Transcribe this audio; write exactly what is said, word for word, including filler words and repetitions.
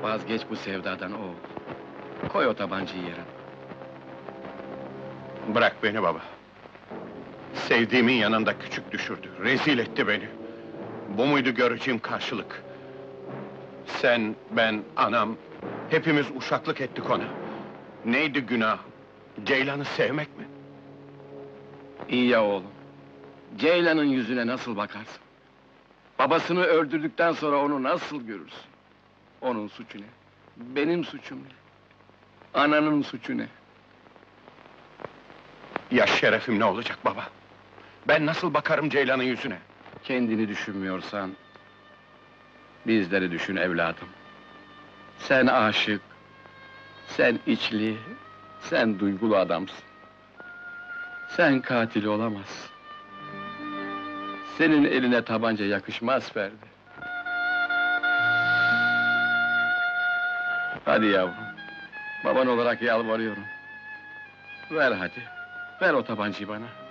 Vazgeç bu sevdadan oğul. Koy o tabancayı yere. Bırak beni baba. Sevdiğimin yanında küçük düşürdü, rezil etti beni. Bu muydu göreceğim karşılık? Sen, ben, anam, hepimiz uşaklık ettik ona. Neydi günah? Ceylan'ı sevmek mi? İyi ya oğlum. Ceylan'ın yüzüne nasıl bakarsın? Babasını öldürdükten sonra onu nasıl görürsün? Onun suçu ne? Benim suçum ne? Ananın suçu ne? Ya şerefim ne olacak baba? Ben nasıl bakarım Ceylan'ın yüzüne? Kendini düşünmüyorsan... bizleri düşün evladım. Sen aşık, sen içli, sen duygulu adamsın. Sen katil olamazsın. Senin eline tabanca yakışmaz Ferdi. Hadi yavrum, baban olarak yalvarıyorum. Ver hadi, ver o tabancayı bana.